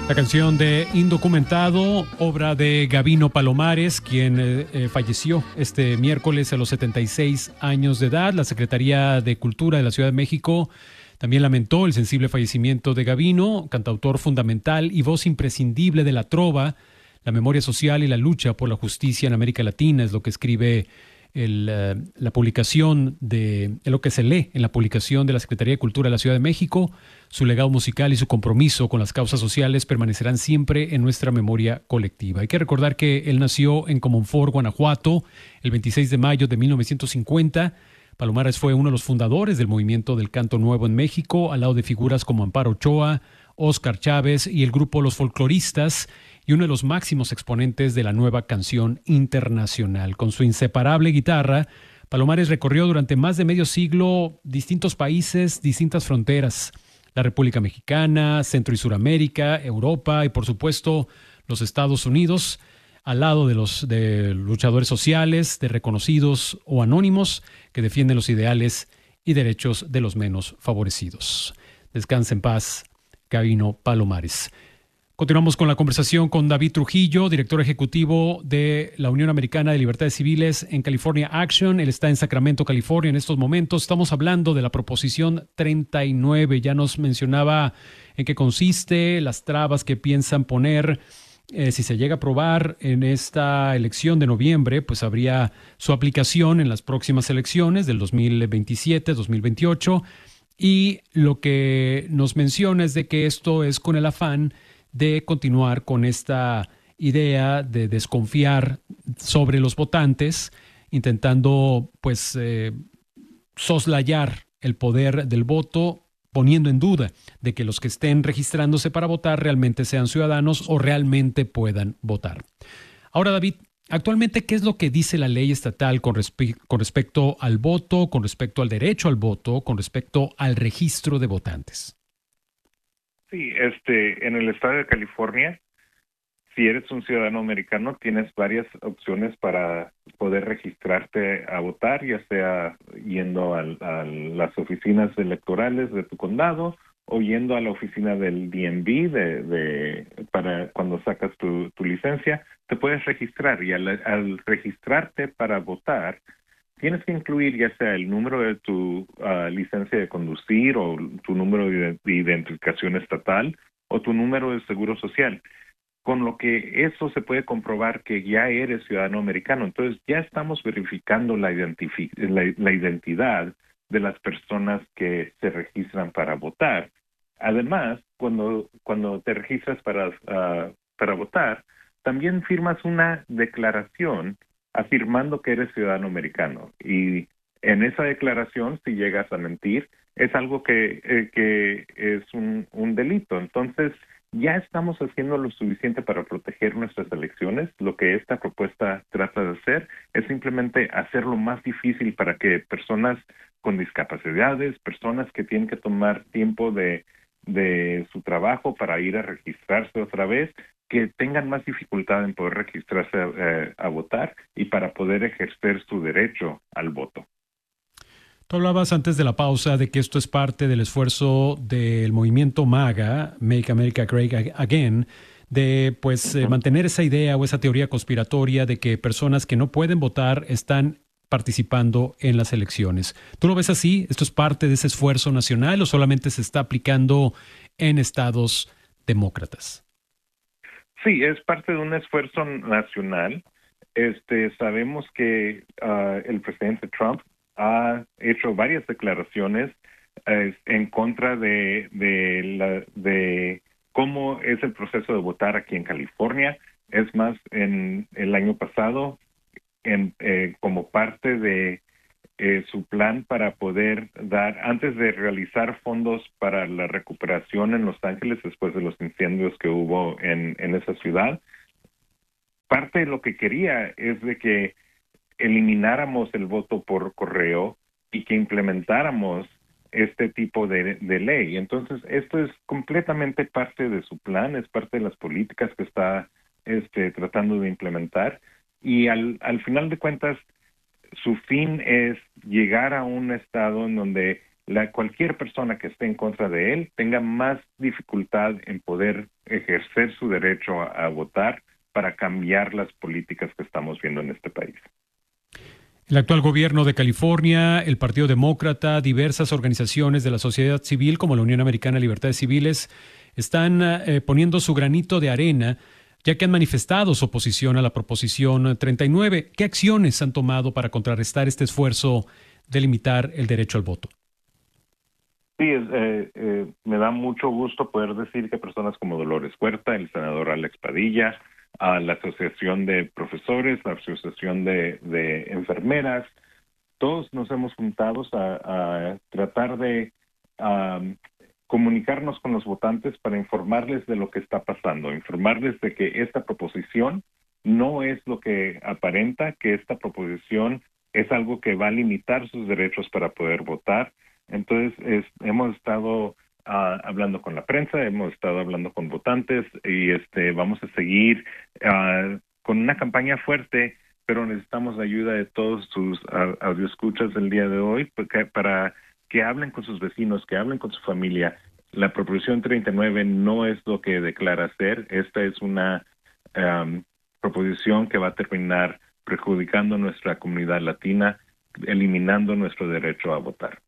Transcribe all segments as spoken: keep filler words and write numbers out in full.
La canción de Indocumentado, obra de Gabino Palomares, quien eh, eh, falleció este miércoles a los setenta y seis años de edad. La Secretaría de Cultura de la Ciudad de México también lamentó el sensible fallecimiento de Gabino, cantautor fundamental y voz imprescindible de la trova, la memoria social y la lucha por la justicia en América Latina, es lo que escribe el, uh, la publicación de, de lo que se lee en la publicación de la Secretaría de Cultura de la Ciudad de México. Su legado musical y su compromiso con las causas sociales permanecerán siempre en nuestra memoria colectiva. Hay que recordar que él nació en Comonfort, Guanajuato, el veintiséis de mayo de mil novecientos cincuenta. Palomares fue uno de los fundadores del movimiento del canto nuevo en México, al lado de figuras como Amparo Ochoa, Óscar Chávez y el grupo Los Folcloristas, y uno de los máximos exponentes de la nueva canción internacional. Con su inseparable guitarra, Palomares recorrió durante más de medio siglo distintos países, distintas fronteras: la República Mexicana, Centro y Suramérica, Europa y por supuesto los Estados Unidos, al lado de los de luchadores sociales, de reconocidos o anónimos que defienden los ideales y derechos de los menos favorecidos. Descansa en paz, Gabino Palomares. Continuamos con la conversación con David Trujillo, director ejecutivo de la Unión Americana de Libertades Civiles en California Action. Él está en Sacramento, California en estos momentos. Estamos hablando de la proposición treinta y nueve. Ya nos mencionaba en qué consiste, las trabas que piensan poner. Eh, si se llega a aprobar en esta elección de noviembre, pues habría su aplicación en las próximas elecciones del dos mil veintisiete, dos mil veintiocho. Y lo que nos menciona es de que esto es con el afán de continuar con esta idea de desconfiar sobre los votantes, intentando pues eh, soslayar el poder del voto, poniendo en duda de que los que estén registrándose para votar realmente sean ciudadanos o realmente puedan votar. Ahora, David, actualmente, ¿qué es lo que dice la ley estatal con, respe- con respecto al voto, con respecto al derecho al voto, con respecto al registro de votantes? Sí, este, en el estado de California, si eres un ciudadano americano, tienes varias opciones para poder registrarte a votar, ya sea yendo al, a las oficinas electorales de tu condado o yendo a la oficina del D M V de, de, para cuando sacas tu, tu licencia, te puedes registrar y al, al registrarte para votar, tienes que incluir ya sea el número de tu uh, licencia de conducir o tu número de, de identificación estatal o tu número de seguro social, con lo que eso se puede comprobar que ya eres ciudadano americano. Entonces ya estamos verificando la, identifi- la, la identidad de las personas que se registran para votar. Además, cuando, cuando te registras para, uh, para votar, también firmas una declaración afirmando que eres ciudadano americano. Y en esa declaración, si llegas a mentir, es algo que, eh, que es un, un delito. Entonces, ya estamos haciendo lo suficiente para proteger nuestras elecciones. Lo que esta propuesta trata de hacer es simplemente hacerlo más difícil para que personas con discapacidades, personas que tienen que tomar tiempo de, de su trabajo para ir a registrarse otra vez, que tengan más dificultad en poder registrarse eh, a votar y para poder ejercer su derecho al voto. Tú hablabas antes de la pausa de que esto es parte del esfuerzo del movimiento MAGA, Make America Great Again, de pues eh, mantener esa idea o esa teoría conspiratoria de que personas que no pueden votar están participando en las elecciones. ¿Tú lo ves así? ¿Esto es parte de ese esfuerzo nacional o solamente se está aplicando en estados demócratas? Sí, es parte de un esfuerzo nacional. Este, sabemos que uh, el presidente Trump ha hecho varias declaraciones eh, en contra de, de, la, de cómo es el proceso de votar aquí en California. Es más, en el año pasado, en, eh, como parte de eh, su plan para poder dar, antes de realizar fondos para la recuperación en Los Ángeles después de los incendios que hubo en, en esa ciudad, parte de lo que quería es de que elimináramos el voto por correo y que implementáramos este tipo de, de ley. Entonces, esto es completamente parte de su plan, es parte de las políticas que está este, tratando de implementar y al, al final de cuentas, su fin es llegar a un estado en donde la, cualquier persona que esté en contra de él tenga más dificultad en poder ejercer su derecho a, a votar para cambiar las políticas que estamos viendo en este país. El actual gobierno de California, el Partido Demócrata, diversas organizaciones de la sociedad civil como la Unión Americana de Libertades Civiles están eh, poniendo su granito de arena, ya que han manifestado su oposición a la Proposición treinta y nueve. ¿Qué acciones han tomado para contrarrestar este esfuerzo de limitar el derecho al voto? Sí, eh, eh, me da mucho gusto poder decir que personas como Dolores Huerta, el senador Alex Padilla, a la Asociación de Profesores, la Asociación de, de Enfermeras, todos nos hemos juntado a, a tratar de um, comunicarnos con los votantes para informarles de lo que está pasando, informarles de que esta proposición no es lo que aparenta, que esta proposición es algo que va a limitar sus derechos para poder votar. Entonces, es, hemos estado uh, hablando con la prensa, hemos estado hablando con votantes y este vamos a seguir uh, con una campaña fuerte, pero necesitamos la ayuda de todos sus uh, audioescuchas del día de hoy porque, para que hablen con sus vecinos, que hablen con su familia. La Proposición treinta y nueve no es lo que declara ser. Esta es una um, proposición que va a terminar perjudicando a nuestra comunidad latina, eliminando nuestro derecho a votar.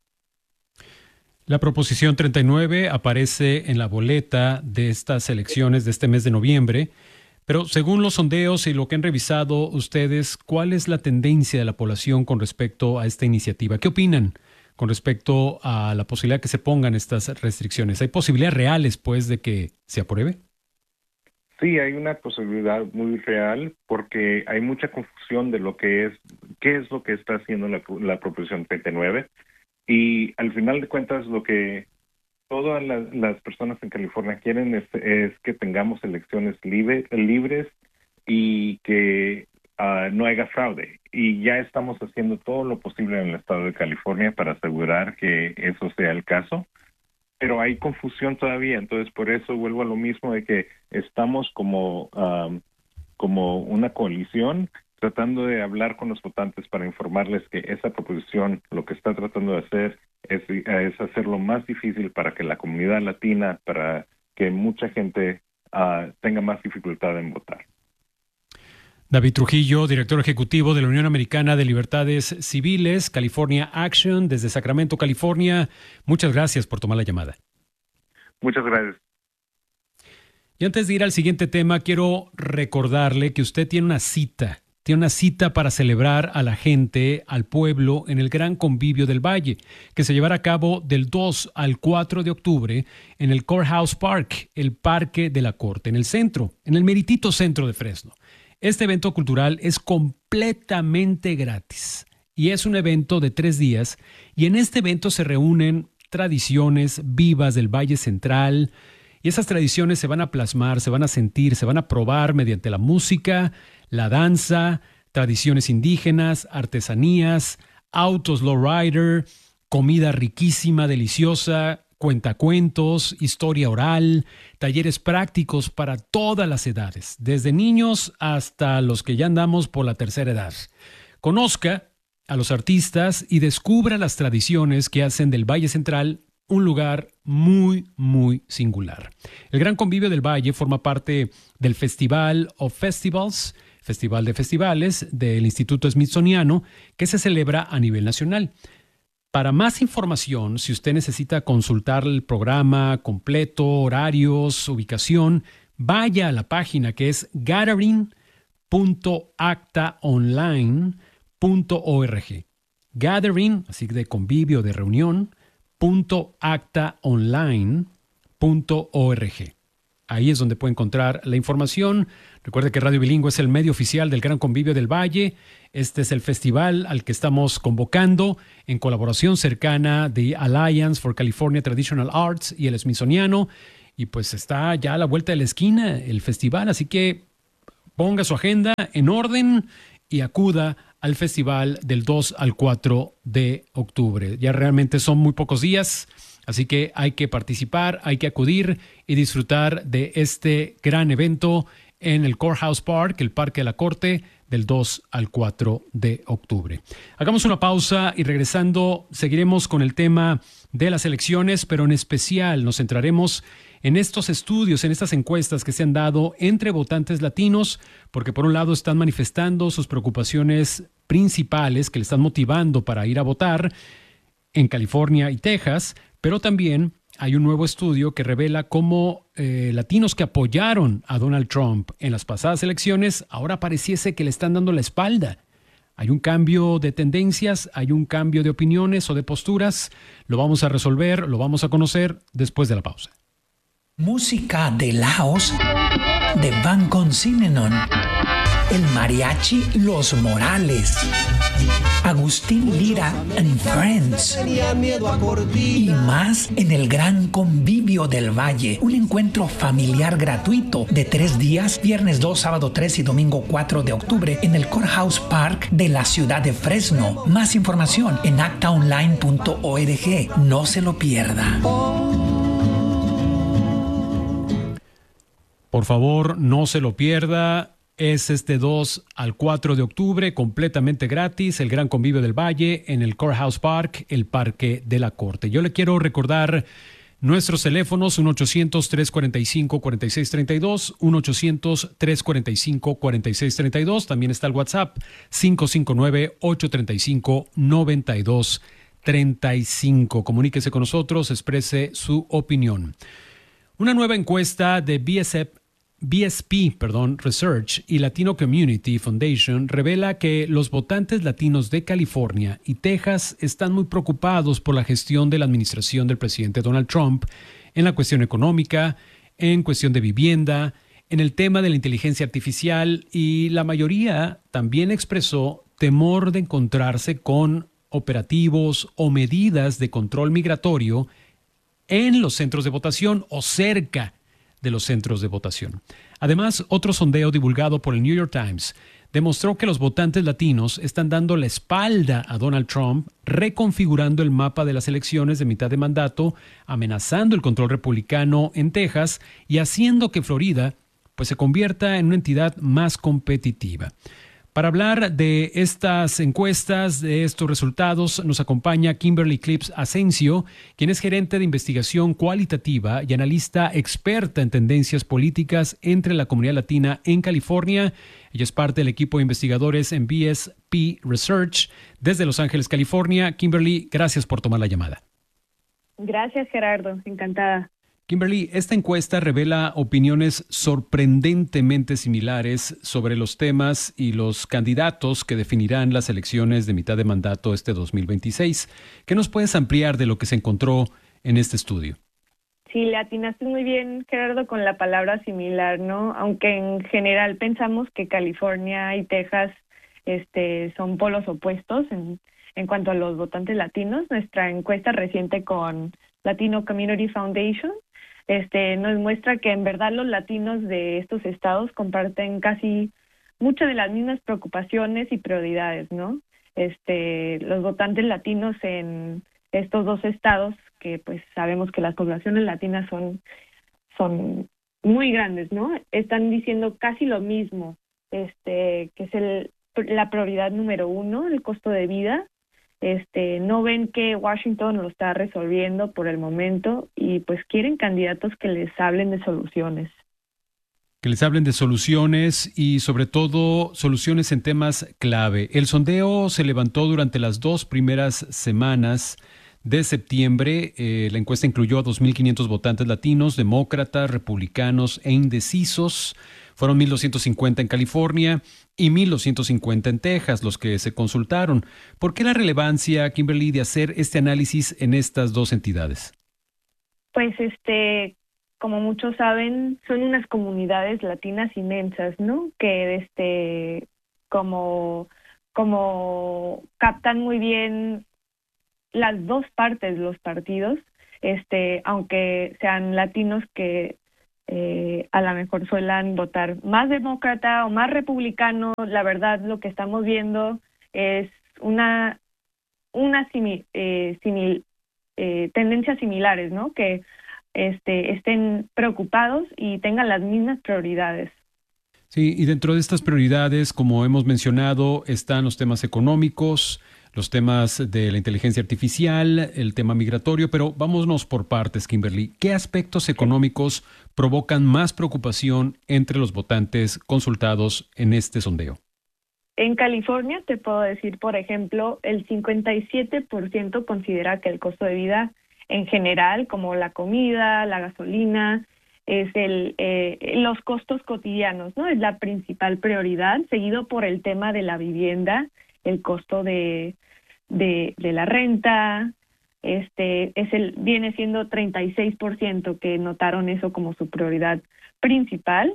La Proposición treinta y nueve aparece en la boleta de estas elecciones de este mes de noviembre, pero según los sondeos y lo que han revisado ustedes, ¿cuál es la tendencia de la población con respecto a esta iniciativa? ¿Qué opinan con respecto a la posibilidad que se pongan estas restricciones? ¿Hay posibilidades reales, pues, de que se apruebe? Sí, hay una posibilidad muy real porque hay mucha confusión de lo que es, qué es lo que está haciendo la, la Proposición treinta y nueve. Y al final de cuentas, lo que todas las, las personas en California quieren es, es que tengamos elecciones libre, libres y que uh, no haya fraude. Y ya estamos haciendo todo lo posible en el estado de California para asegurar que eso sea el caso. Pero hay confusión todavía, entonces por eso vuelvo a lo mismo de que estamos como, um, como una coalición tratando de hablar con los votantes para informarles que esa proposición lo que está tratando de hacer es, es hacerlo más difícil para que la comunidad latina, para que mucha gente uh, tenga más dificultad en votar. David Trujillo, director ejecutivo de la Unión Americana de Libertades Civiles, California Action, desde Sacramento, California. Muchas gracias por tomar la llamada. Muchas gracias. Y antes de ir al siguiente tema, quiero recordarle que usted tiene una cita. Tiene una cita para celebrar a la gente, al pueblo, en el Gran Convivio del Valle, que se llevará a cabo del dos al cuatro de octubre en el Courthouse Park, el Parque de la Corte, en el centro, en el meritito centro de Fresno. Este evento cultural es completamente gratis y es un evento de tres días y en este evento se reúnen tradiciones vivas del Valle Central y esas tradiciones se van a plasmar, se van a sentir, se van a probar mediante la música, la danza, tradiciones indígenas, artesanías, autos lowrider, comida riquísima, deliciosa, cuentacuentos, historia oral, talleres prácticos para todas las edades, desde niños hasta los que ya andamos por la tercera edad. Conozca a los artistas y descubra las tradiciones que hacen del Valle Central un lugar muy, muy singular. El Gran Convivio del Valle forma parte del Festival of Festivals, Festival de Festivales del Instituto Smithsoniano, que se celebra a nivel nacional. Para más información, si usted necesita consultar el programa completo, horarios, ubicación, vaya a la página que es gathering punto acta online punto org. Gathering, así de convivio, de reunión, punto acta online punto org. Ahí es donde puede encontrar la información. Recuerde que Radio Bilingüe es el medio oficial del Gran Convivio del Valle. Este es el festival al que estamos convocando en colaboración cercana de Alliance for California Traditional Arts y el Smithsoniano. Y pues está ya a la vuelta de la esquina el festival, así que ponga su agenda en orden y acuda al festival del dos al cuatro de octubre. Ya realmente son muy pocos días, así que hay que participar, hay que acudir y disfrutar de este gran evento en el Courthouse Park, el Parque de la Corte, del dos al cuatro de octubre. Hagamos una pausa y regresando seguiremos con el tema de las elecciones, pero en especial nos centraremos en estos estudios, en estas encuestas que se han dado entre votantes latinos, porque por un lado están manifestando sus preocupaciones principales que le están motivando para ir a votar en California y Texas, pero también hay un nuevo estudio que revela cómo eh, latinos que apoyaron a Donald Trump en las pasadas elecciones ahora pareciese que le están dando la espalda. Hay un cambio de tendencias, hay un cambio de opiniones o de posturas. Lo vamos a resolver, lo vamos a conocer después de la pausa. Música de Laos de Van Consinanon. El mariachi Los Morales. Agustín Lira and Friends. Y más en el Gran Convivio del Valle, un encuentro familiar gratuito de tres días, viernes dos, sábado tres y domingo cuatro de octubre en el Courthouse Park de la ciudad de Fresno. Más información en acta online punto org. No se lo pierda. Por favor, no se lo pierda. Es este dos al cuatro de octubre, completamente gratis, el Gran Convivio del Valle en el Courthouse Park, el Parque de la Corte. Yo le quiero recordar nuestros teléfonos, uno ochocientos, tres cuarenta y cinco, cuarenta y seis treinta y dos, uno ochocientos, tres cuarenta y cinco, cuarenta y seis treinta y dos. También está el WhatsApp, cinco cinco nueve, ocho tres cinco, nueve dos tres cinco. Comuníquese con nosotros, exprese su opinión. Una nueva encuesta de B S P B S P, perdón, Research y Latino Community Foundation revela que los votantes latinos de California y Texas están muy preocupados por la gestión de la administración del presidente Donald Trump en la cuestión económica, en cuestión de vivienda, en el tema de la inteligencia artificial, y la mayoría también expresó temor de encontrarse con operativos o medidas de control migratorio en los centros de votación o cerca de los centros de votación. Además, otro sondeo divulgado por el New York Times demostró que los votantes latinos están dando la espalda a Donald Trump, reconfigurando el mapa de las elecciones de mitad de mandato, amenazando el control republicano en Texas y haciendo que Florida pues, se convierta en una entidad más competitiva. Para hablar de estas encuestas, de estos resultados, nos acompaña Kimberly Clips Asensio, quien es gerente de investigación cualitativa y analista experta en tendencias políticas entre la comunidad latina en California. Ella es parte del equipo de investigadores en B S P Research desde Los Ángeles, California. Kimberly, gracias por tomar la llamada. Gracias, Gerardo. Encantada. Kimberly, esta encuesta revela opiniones sorprendentemente similares sobre los temas y los candidatos que definirán las elecciones de mitad de mandato este dos mil veintiséis. ¿Qué nos puedes ampliar de lo que se encontró en este estudio? Sí, le atinaste muy bien, Gerardo, con la palabra similar, ¿no? Aunque en general pensamos que California y Texas este, son polos opuestos en, en cuanto a los votantes latinos. Nuestra encuesta reciente con Latino Community Foundation Este, nos muestra que en verdad los latinos de estos estados comparten casi muchas de las mismas preocupaciones y prioridades, ¿no? Este, los votantes latinos en estos dos estados, que pues sabemos que las poblaciones latinas son, son muy grandes, ¿no? Están diciendo casi lo mismo, este, que es el, la prioridad número uno, el costo de vida. Este, no ven que Washington lo está resolviendo por el momento y pues quieren candidatos que les hablen de soluciones. Que les hablen de soluciones y sobre todo soluciones en temas clave. El sondeo se levantó durante las dos primeras semanas de septiembre. Eh, la encuesta incluyó a dos mil quinientos votantes latinos, demócratas, republicanos e indecisos. Fueron mil doscientos cincuenta en California y mil doscientos cincuenta en Texas los que se consultaron. ¿Por qué la relevancia, Kimberly, de hacer este análisis en estas dos entidades? Pues, este, como muchos saben, son unas comunidades latinas inmensas, ¿no? Que, este, como, como captan muy bien las dos partes, los partidos, este, aunque sean latinos que Eh, a lo mejor suelan votar más demócrata o más republicano. La verdad, lo que estamos viendo es una una simi, eh, simil, eh, tendencias similares, ¿no? Que este estén preocupados y tengan las mismas prioridades. Sí, y dentro de estas prioridades, como hemos mencionado, están los temas económicos, los temas de la inteligencia artificial, el tema migratorio, pero vámonos por partes, Kimberly. ¿Qué aspectos económicos provocan más preocupación entre los votantes consultados en este sondeo? En California, te puedo decir, por ejemplo, el cincuenta y siete por ciento considera que el costo de vida en general, como la comida, la gasolina, es el eh, los costos cotidianos, ¿no? Es la principal prioridad, seguido por el tema de la vivienda, el costo de de, de la renta, este es el viene siendo treinta y seis por ciento que notaron eso como su prioridad principal.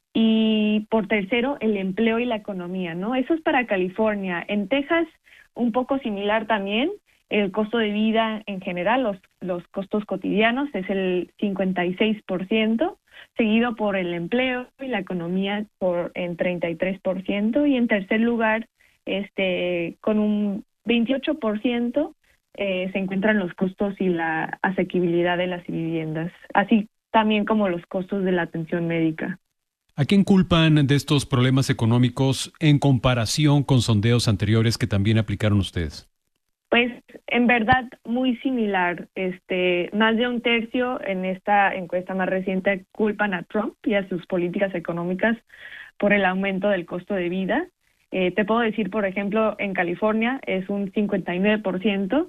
Y por tercero, el empleo y la economía, ¿no? Eso es para California. En Texas, un poco similar también, el costo de vida en general, los, los costos cotidianos, es el cincuenta y seis por ciento, seguido por el empleo y la economía por en treinta y tres por ciento, y en tercer lugar, este con un veintiocho por ciento, eh, se encuentran los costos y la asequibilidad de las viviendas, así también como los costos de la atención médica. ¿A quién culpan de estos problemas económicos en comparación con sondeos anteriores que también aplicaron ustedes? Pues en verdad muy similar. Este, más de un tercio en esta encuesta más reciente culpan a Trump y a sus políticas económicas por el aumento del costo de vida. Eh, te puedo decir, por ejemplo, en California es un cincuenta y nueve por ciento,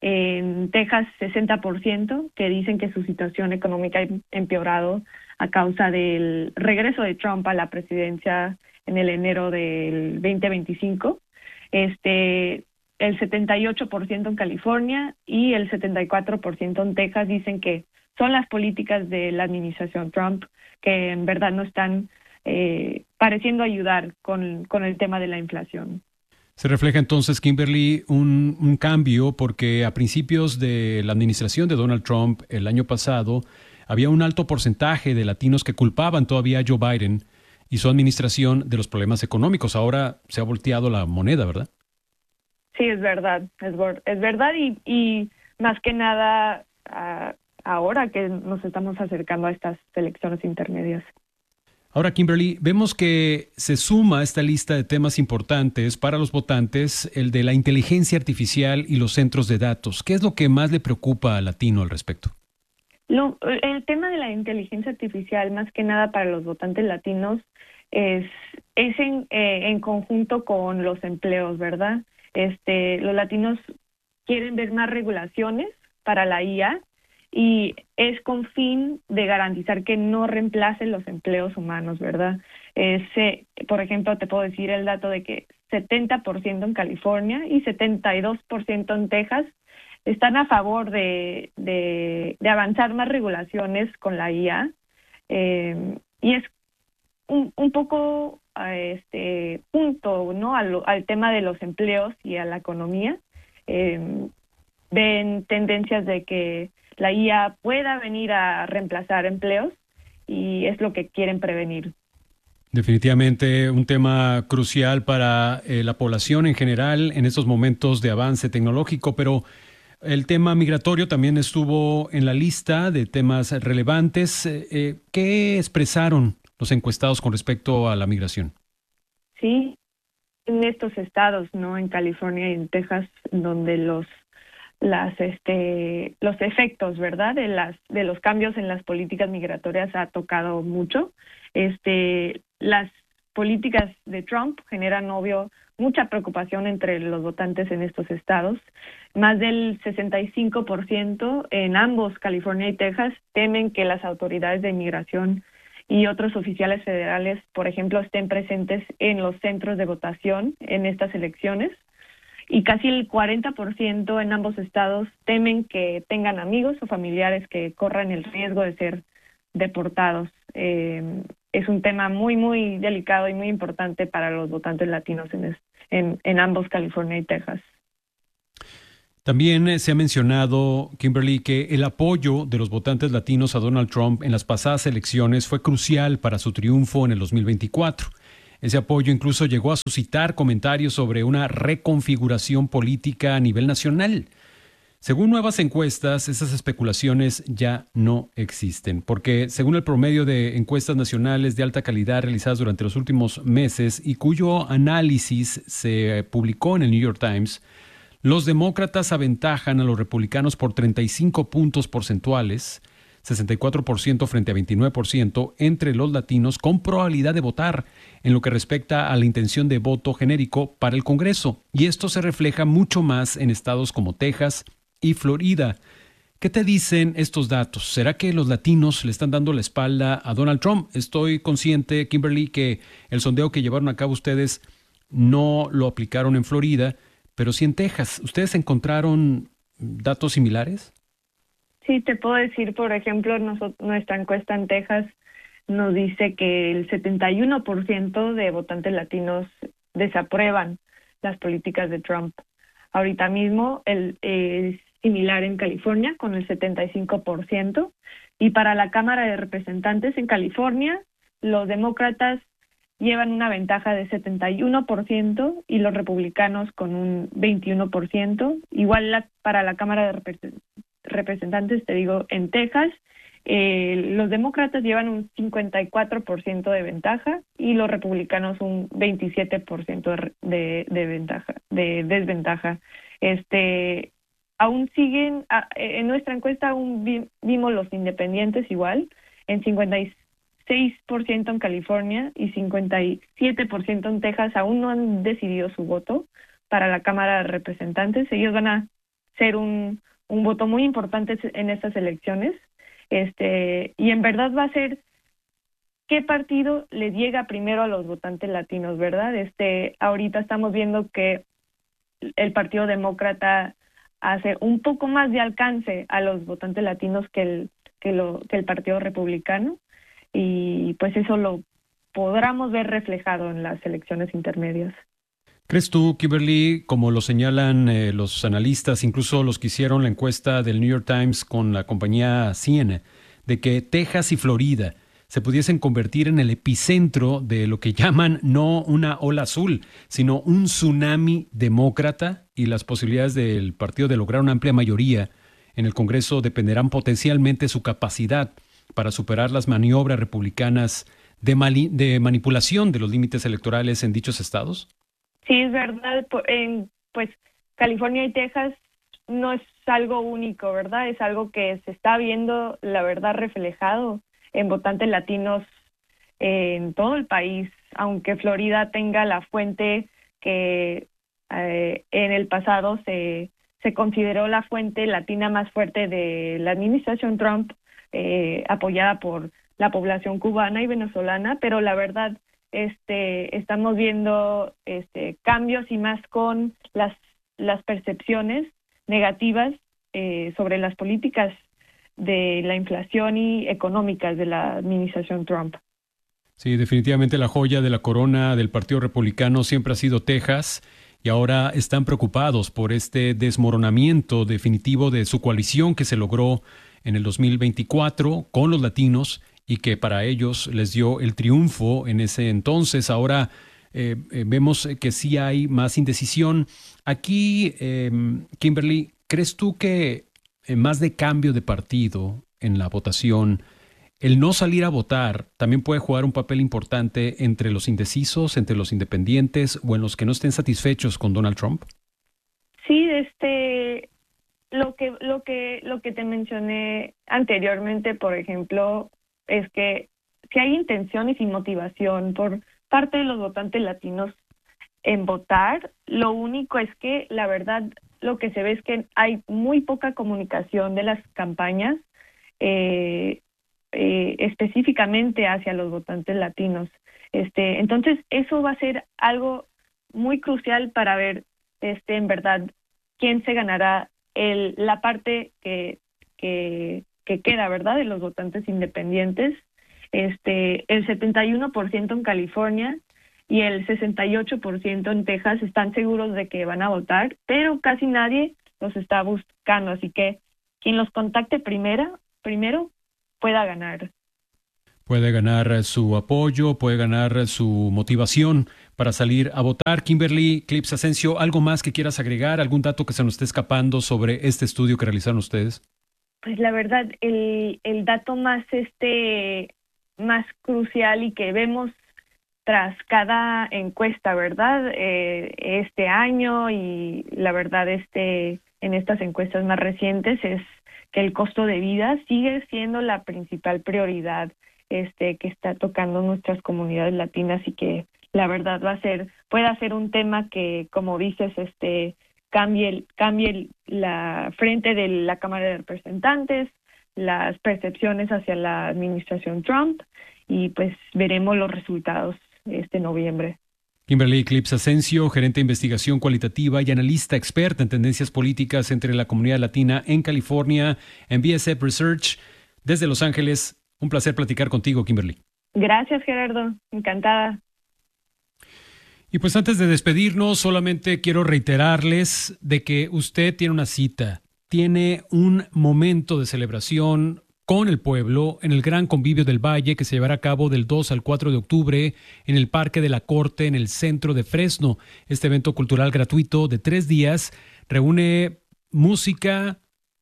en Texas sesenta por ciento, que dicen que su situación económica ha empeorado a causa del regreso de Trump a la presidencia en el enero del veinte veinticinco. Este, el setenta y ocho por ciento en California y el setenta y cuatro por ciento en Texas dicen que son las políticas de la administración Trump que en verdad no están eh, pareciendo ayudar con, con el tema de la inflación. Se refleja entonces, Kimberly, un, un cambio porque a principios de la administración de Donald Trump el año pasado había un alto porcentaje de latinos que culpaban todavía a Joe Biden y su administración de los problemas económicos. Ahora se ha volteado la moneda, ¿verdad? Sí, es verdad, es, es verdad y, y más que nada uh, ahora que nos estamos acercando a estas elecciones intermedias. Ahora, Kimberly, vemos que se suma a esta lista de temas importantes para los votantes el de la inteligencia artificial y los centros de datos. ¿Qué es lo que más le preocupa al latino al respecto? Lo, el tema de la inteligencia artificial, más que nada para los votantes latinos, es, es en, eh, en conjunto con los empleos, ¿verdad? Este, los latinos quieren ver más regulaciones para la I A y es con fin de garantizar que no reemplacen los empleos humanos, ¿verdad? Ese, por ejemplo, te puedo decir el dato de que setenta por ciento en California y setenta y dos por ciento en Texas están a favor de, de, de avanzar más regulaciones con la I A, eh, y es un, un poco a este punto, ¿no? Al, al tema de los empleos y a la economía. Eh, ven tendencias de que la I A pueda venir a reemplazar empleos y es lo que quieren prevenir. Definitivamente un tema crucial para eh, la población en general en estos momentos de avance tecnológico, pero el tema migratorio también estuvo en la lista de temas relevantes. Eh, ¿Qué expresaron los encuestados con respecto a la migración? Sí, en estos estados, ¿no? En California y en Texas, donde los las este los efectos, ¿verdad? De las de los cambios en las políticas migratorias ha tocado mucho. Este, las políticas de Trump generan, obvio, mucha preocupación entre los votantes en estos estados. Más del sesenta y cinco por ciento en ambos, California y Texas, temen que las autoridades de inmigración y otros oficiales federales, por ejemplo, estén presentes en los centros de votación en estas elecciones. Y casi el cuarenta por ciento en ambos estados temen que tengan amigos o familiares que corran el riesgo de ser deportados. Eh, es un tema muy, muy delicado y muy importante para los votantes latinos en, en, en ambos, California y Texas. También se ha mencionado, Kimberly, que el apoyo de los votantes latinos a Donald Trump en las pasadas elecciones fue crucial para su triunfo en el dos mil veinticuatro. Ese apoyo incluso llegó a suscitar comentarios sobre una reconfiguración política a nivel nacional. Según nuevas encuestas, esas especulaciones ya no existen, porque según el promedio de encuestas nacionales de alta calidad realizadas durante los últimos meses y cuyo análisis se publicó en el New York Times, los demócratas aventajan a los republicanos por treinta y cinco puntos porcentuales, sesenta y cuatro por ciento frente a veintinueve por ciento entre los latinos con probabilidad de votar en lo que respecta a la intención de voto genérico para el Congreso. Y esto se refleja mucho más en estados como Texas y Florida. ¿Qué te dicen estos datos? ¿Será que los latinos le están dando la espalda a Donald Trump? Estoy consciente, Kimberly, que el sondeo que llevaron a cabo ustedes no lo aplicaron en Florida, pero sí en Texas. ¿Ustedes encontraron datos similares? Sí, te puedo decir, por ejemplo, nosotros, nuestra encuesta en Texas nos dice que el setenta y uno por ciento de votantes latinos desaprueban las políticas de Trump. Ahorita mismo el, es similar en California con el setenta y cinco por ciento. Y para la Cámara de Representantes en California, los demócratas llevan una ventaja de setenta y uno por ciento y los republicanos con un veintiuno por ciento. Igual la, para la Cámara de Representantes, representantes, te digo, en Texas, eh, los demócratas llevan un cincuenta y cuatro por ciento de ventaja y los republicanos un veintisiete por ciento de, de, de ventaja, de desventaja. Este, aún siguen, a, en nuestra encuesta aún vi, vimos los independientes igual, en cincuenta y seis por ciento en California y cincuenta y siete por ciento en Texas aún no han decidido su voto para la Cámara de Representantes. Ellos van a ser un un voto muy importante en estas elecciones, este, y en verdad va a ser qué partido le llega primero a los votantes latinos, ¿verdad? Este, ahorita estamos viendo que el Partido Demócrata hace un poco más de alcance a los votantes latinos que el, que lo, que el Partido Republicano, y pues eso lo podremos ver reflejado en las elecciones intermedias. ¿Crees tú, Kimberly, como lo señalan eh, los analistas, incluso los que hicieron la encuesta del New York Times con la compañía C N N, de que Texas y Florida se pudiesen convertir en el epicentro de lo que llaman no una ola azul, sino un tsunami demócrata, y las posibilidades del partido de lograr una amplia mayoría en el Congreso dependerán potencialmente de su capacidad para superar las maniobras republicanas de, mali- de manipulación de los límites electorales en dichos estados? Sí, es verdad. En, pues California y Texas no es algo único, ¿verdad? Es algo que se está viendo, la verdad, reflejado en votantes latinos en todo el país, aunque Florida tenga la fuente que eh, en el pasado se, se consideró la fuente latina más fuerte de la administración Trump, eh, apoyada por la población cubana y venezolana, pero la verdad Este, estamos viendo este, cambios y más con las, las percepciones negativas eh, sobre las políticas de la inflación y económicas de la administración Trump. Sí, definitivamente la joya de la corona del Partido Republicano siempre ha sido Texas, y ahora están preocupados por este desmoronamiento definitivo de su coalición que se logró en el dos mil veinticuatro con los latinos, y que para ellos les dio el triunfo en ese entonces. Ahora eh, eh, vemos que sí hay más indecisión. Aquí, eh, Kimberly, ¿crees tú que eh, más de cambio de partido en la votación, el no salir a votar también puede jugar un papel importante entre los indecisos, entre los independientes o en los que no estén satisfechos con Donald Trump? Sí, este, lo que, lo que, lo que te mencioné anteriormente, por ejemplo, es que si hay intenciones y motivación por parte de los votantes latinos en votar, lo único es que la verdad lo que se ve es que hay muy poca comunicación de las campañas eh, eh, específicamente hacia los votantes latinos. Este, entonces eso va a ser algo muy crucial para ver este en verdad quién se ganará el, la parte que, que que queda, ¿verdad?, de los votantes independientes. Este, el setenta y uno por ciento en California y el sesenta y ocho por ciento en Texas están seguros de que van a votar, pero casi nadie los está buscando, así que quien los contacte primero, primero pueda ganar. Puede ganar su apoyo, puede ganar su motivación para salir a votar. Kimberly Clips Asensio, ¿algo más que quieras agregar? ¿Algún dato que se nos esté escapando sobre este estudio que realizaron ustedes? Pues la verdad, el, el dato más este más crucial y que vemos tras cada encuesta, ¿verdad? Eh, este año y la verdad este en estas encuestas más recientes es que el costo de vida sigue siendo la principal prioridad este que está tocando nuestras comunidades latinas y que la verdad va a ser puede ser un tema que, como dices, este cambie cambie la frente de la Cámara de Representantes, las percepciones hacia la administración Trump y pues veremos los resultados este noviembre. Kimberly Clips Asensio, gerente de investigación cualitativa y analista experta en tendencias políticas entre la comunidad latina en California, en B S F Research, desde Los Ángeles. Un placer platicar contigo, Kimberly. Gracias, Gerardo. Encantada. Y pues antes de despedirnos, solamente quiero reiterarles de que usted tiene una cita, tiene un momento de celebración con el pueblo en el Gran Convivio del Valle que se llevará a cabo del dos al cuatro de octubre en el Parque de la Corte en el centro de Fresno. Este evento cultural gratuito de tres días reúne música,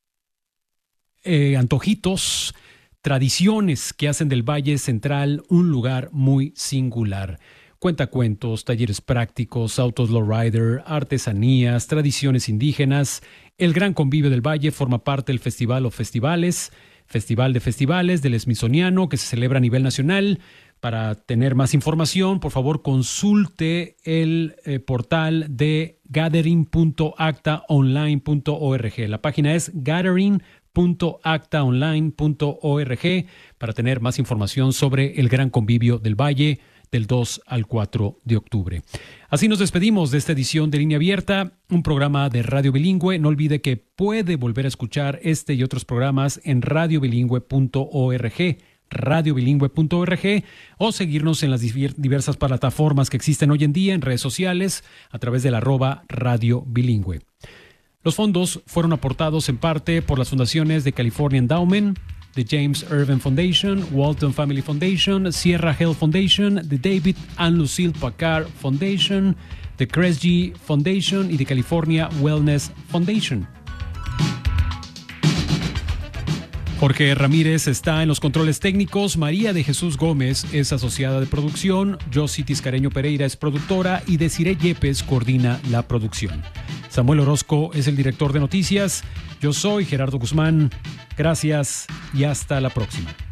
eh, antojitos, tradiciones que hacen del Valle Central un lugar muy singular. Cuentacuentos, talleres prácticos, autos lowrider, artesanías, tradiciones indígenas. El Gran Convivio del Valle forma parte del Festival o Festivales, Festival de Festivales del Smithsoniano, que se celebra a nivel nacional. Para tener más información, por favor, consulte el eh, portal de gathering punto acta online punto org. La página es gathering punto acta online punto org para tener más información sobre el Gran Convivio del Valle del dos al cuatro de octubre. Así nos despedimos de esta edición de Línea Abierta, un programa de Radio Bilingüe. No olvide que puede volver a escuchar este y otros programas en radio bilingüe punto org, radio bilingüe punto org, o seguirnos en las diversas plataformas que existen hoy en día en redes sociales a través del arroba Radio Bilingüe. Los fondos fueron aportados en parte por las fundaciones de California Endowment, the James Irvin Foundation, Walton Family Foundation, Sierra Health Foundation, the David and Lucille Packard Foundation, the Kresge Foundation y the California Wellness Foundation. Jorge Ramírez está en los controles técnicos, María de Jesús Gómez es asociada de producción, Josie Tiscareño Pereira es productora y Desiree Yepes coordina la producción. Samuel Orozco es el director de noticias. Yo soy Gerardo Guzmán. Gracias y hasta la próxima.